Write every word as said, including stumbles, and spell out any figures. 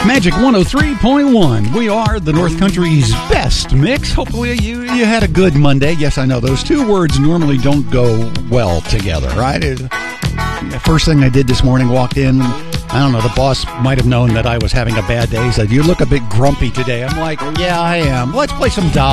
Magic one oh three point one. We are the North Country's best mix. Hopefully you, you had a good Monday. Yes, I know those two words normally don't go well together, right? It, the first thing I did this morning, walked in. I don't know, the boss might have known that I was having a bad day. He said, "You look a bit grumpy today." I'm like, "Yeah, I am. Let's play some dolls."